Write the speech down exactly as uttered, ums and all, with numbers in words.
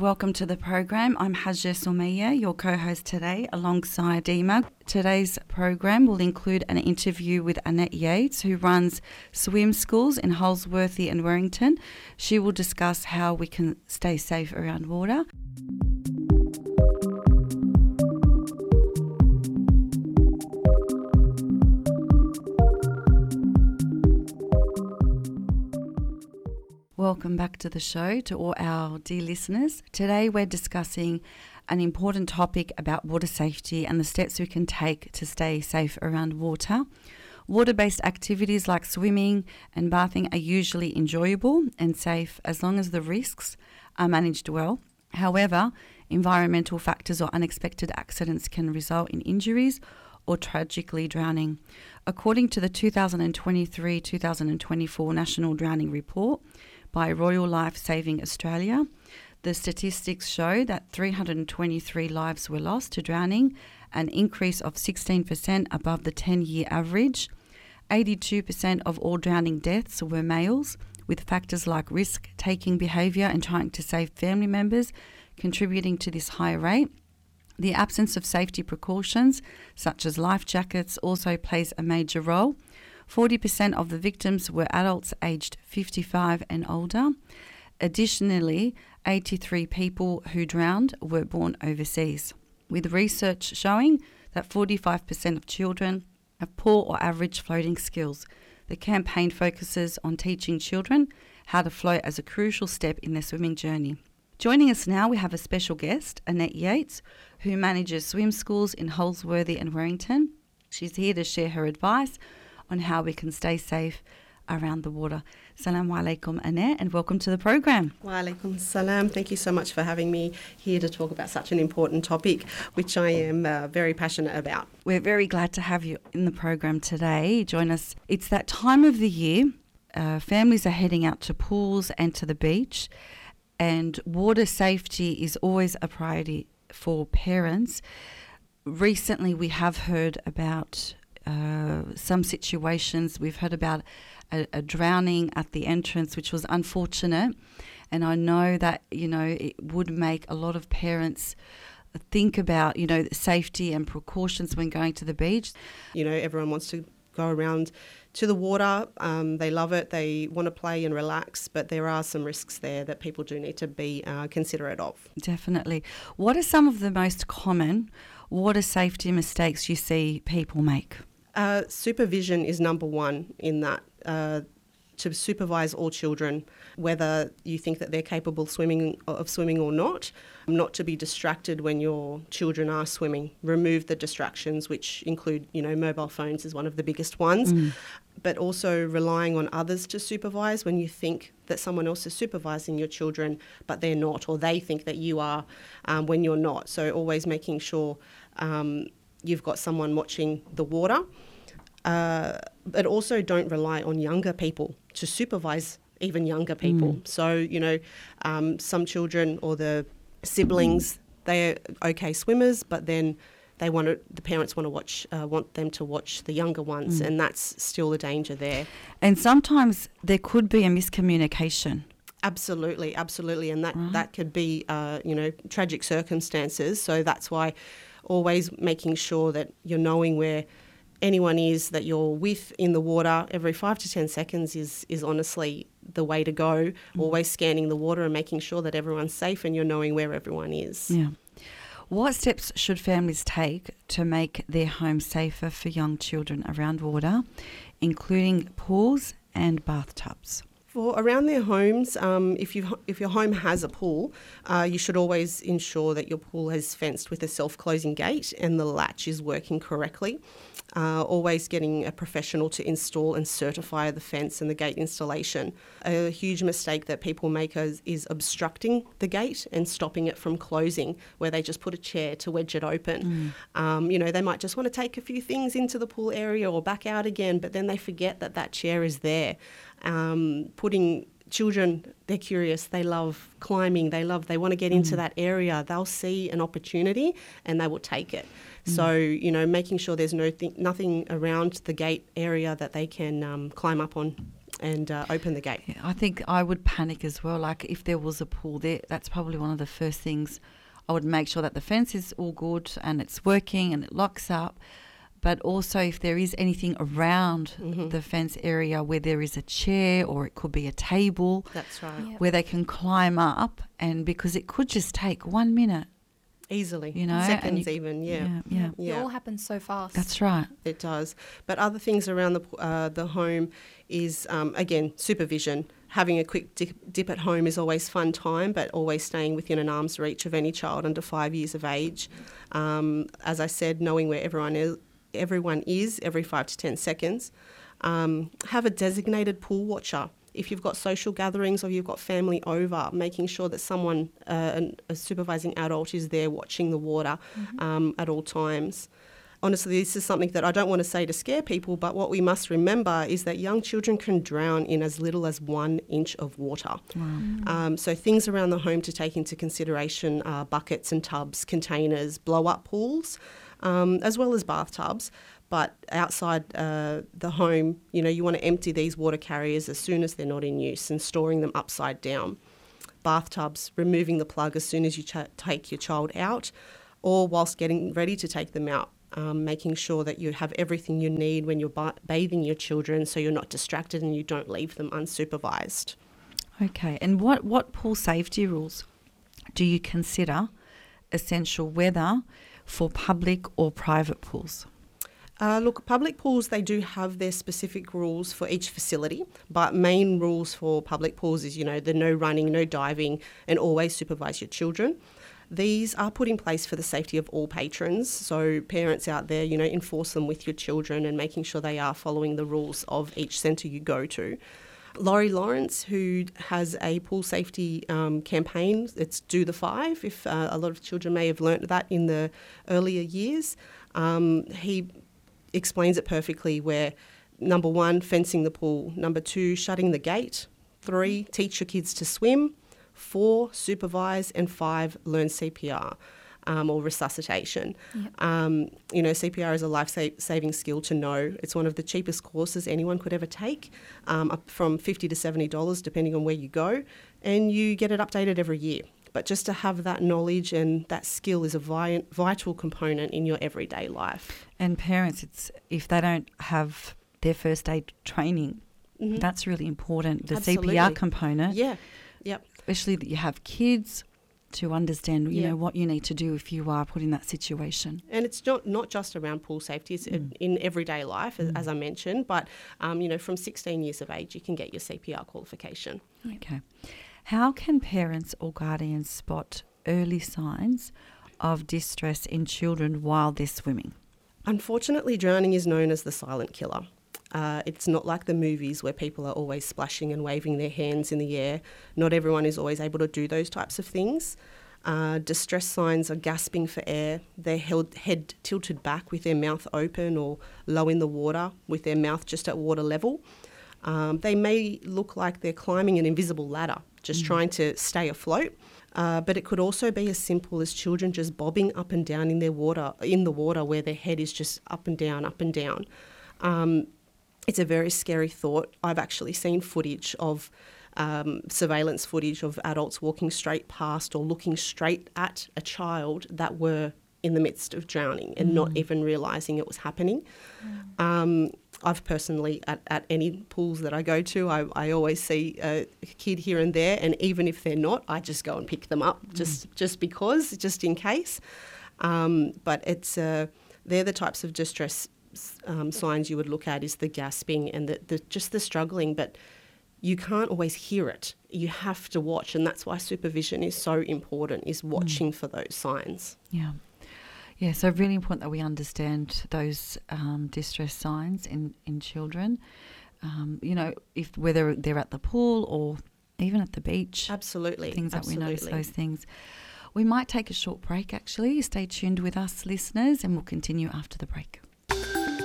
Welcome to the program. I'm Hajja Soumaya, your co-host today, alongside Dima. Today's program will include an interview with Annette Yates, who runs swim schools in Holsworthy and Warrington. She will discuss how we can stay safe around water. Welcome back to the show to all our dear listeners. Today we're discussing an important topic about water safety and the steps we can take to stay safe around water. Water-based activities like swimming and bathing are usually enjoyable and safe as long as the risks are managed well. However, environmental factors or unexpected accidents can result in injuries or tragically drowning. According to the two thousand twenty-three to two thousand twenty-four National Drowning Report by Royal Life Saving Australia, the statistics show that three hundred twenty-three lives were lost to drowning, an increase of sixteen percent above the ten-year average. eighty-two percent of all drowning deaths were males, with factors like risk-taking behaviour and trying to save family members contributing to this high rate. The absence of safety precautions, such as life jackets, also plays a major role. forty percent of the victims were adults aged fifty-five and older. Additionally, eighty-three people who drowned were born overseas, with research showing that forty-five percent of children have poor or average floating skills. The campaign focuses on teaching children how to float as a crucial step in their swimming journey. Joining us now, we have a special guest, Annette Yates, who manages swim schools in Holsworthy and Warrington. She's here to share her advice on how we can stay safe around the water. Assalamu alaikum, Annette, and welcome to the program. Wa alaikum salam. Thank you so much for having me here to talk about such an important topic, which I am uh, very passionate about. We're very glad to have you in the program today. Join us. It's that time of the year. Uh, families are heading out to pools and to the beach, and water safety is always a priority for parents. Recently, we have heard about Uh, some situations. We've heard about a, a drowning at the entrance, which was unfortunate, and I know that, you know, it would make a lot of parents think about, you know, safety and precautions when going to the beach. You know, everyone wants to go around to the water. Um, they love it. They want to play and relax, but there are some risks there that people do need to be uh, considerate of. Definitely. What are some of the most common water safety mistakes you see people make? Uh, supervision is number one in that, uh, to supervise all children, whether you think that they're capable swimming of swimming or not, not to be distracted when your children are swimming. Remove the distractions, which include, you know, mobile phones is one of the biggest ones, mm. but also relying on others to supervise when you think that someone else is supervising your children, but they're not, or they think that you are um, when you're not. So always making sure um, you've got someone watching the water. Uh, but also don't rely on younger people to supervise even younger people. Mm. So, you know, um, some children or the siblings, they're okay swimmers, but then they want to, the parents want to watch, uh, want them to watch the younger ones, mm. and that's still a danger there. And sometimes there could be a miscommunication. Absolutely, absolutely, and that, right. that could be, uh, you know, tragic circumstances. So that's why always making sure that you're knowing where anyone is that you're with in the water every five to ten seconds is is honestly the way to go. Mm. Always scanning the water and making sure that everyone's safe and you're knowing where everyone is. Yeah. What steps should families take to make their home safer for young children around water, including pools and bathtubs? For around their homes, um, if you if your home has a pool, uh, you should always ensure that your pool is fenced with a self-closing gate and the latch is working correctly. Uh, always getting a professional to install and certify the fence and the gate installation. A huge mistake that people make is, is obstructing the gate and stopping it from closing, where they just put a chair to wedge it open. Mm. Um, you know, they might just want to take a few things into the pool area or back out again, but then they forget that that chair is there. Um, putting children, they're curious, they love climbing, they love, they want to get mm. into that area. They'll see an opportunity and they will take it. Mm. So, you know, making sure there's no th- nothing around the gate area that they can um, climb up on and uh, open the gate. Yeah, I think I would panic as well. Like if there was a pool there, that's probably one of the first things. I would make sure that the fence is all good and it's working and it locks up. But also if there is anything around Mm-hmm. the fence area where there is a chair or it could be a table That's right. Yep. where they can climb up, and because it could just take one minute, Easily. you know. and Seconds you- even, yeah. Yeah, yeah. Yeah. It all happens so fast. That's right. It does. But other things around the uh, the home is, um, again, supervision. Having a quick dip, dip at home is always fun time, but always staying within an arm's reach of any child under five years of age. Um, as I said, knowing where everyone is, everyone is every five to ten seconds. Um, have a designated pool watcher. If you've got social gatherings or you've got family over, making sure that someone, uh, an, a supervising adult is there watching the water um, at all times. Honestly, this is something that I don't want to say to scare people, but what we must remember is that young children can drown in as little as one inch of water. Um, so things around the home to take into consideration are buckets and tubs, containers, blow-up pools, um, as well as bathtubs. But outside uh, the home, you know, you want to empty these water carriers as soon as they're not in use and storing them upside down. Bathtubs, removing the plug as soon as you ch- take your child out, or whilst getting ready to take them out. Um, making sure that you have everything you need when you're ba- bathing your children, so you're not distracted and you don't leave them unsupervised. Okay. And what, what pool safety rules do you consider essential, whether for public or private pools? Uh, look, public pools, they do have their specific rules for each facility, but main rules for public pools is, you know, the no running, no diving, and always supervise your children. These are put in place for the safety of all patrons. So parents out there, you know, enforce them with your children and making sure they are following the rules of each centre you go to. Laurie Lawrence, who has a pool safety um, campaign, it's Do the Five, if uh, a lot of children may have learnt that in the earlier years. Um, he explains it perfectly, where number one, fencing the pool. Number two, shutting the gate. Three, teach your kids to swim. Four, supervise, and five, learn C P R um, or resuscitation. Yep. Um, you know, C P R is a life-saving skill to know. It's one of the cheapest courses anyone could ever take, um, up from fifty to seventy dollars depending on where you go, and you get it updated every year. But just to have that knowledge and that skill is a vi- vital component in your everyday life. And parents, it's if they don't have their first aid training, Mhm. that's really important. The Absolutely. C P R component, Yeah, yep. especially that you have kids, to understand, you Yeah. know, what you need to do if you are put in that situation. And it's not, not just around pool safety, it's Mm. in everyday life, as, Mm. as I mentioned. But, um, you know, from sixteen years of age, you can get your C P R qualification. Okay. How can parents or guardians spot early signs of distress in children while they're swimming? Unfortunately, drowning is known as the silent killer. Uh, it's not like the movies where people are always splashing and waving their hands in the air. Not everyone is always able to do those types of things. Uh, distress signs are gasping for air, their held, head tilted back with their mouth open or low in the water with their mouth just at water level. Um, they may look like they're climbing an invisible ladder, just Mm. trying to stay afloat. Uh, but it could also be as simple as children just bobbing up and down in their water, in the water, where their head is just up and down, up and down. Um, it's a very scary thought. I've actually seen footage of um, surveillance footage of adults walking straight past or looking straight at a child that were in the midst of drowning and not Mm. even realising it was happening. Um, I've personally, at, at any pools that I go to, I, I always see a kid here and there, and even if they're not, I just go and pick them up just, just because, just in case. Um, but it's uh, they're the types of distress um, signs you would look at, is the gasping and the, the just the struggling, but you can't always hear it. You have to watch, and that's why supervision is so important, is watching for those signs. Yeah. Yeah, so really important that we understand those um, distress signs in, in children, um, you know, if whether they're at the pool or even at the beach. Absolutely. Things that absolutely. we notice those things. We might take a short break, actually. Stay tuned with us, listeners, and we'll continue after the break.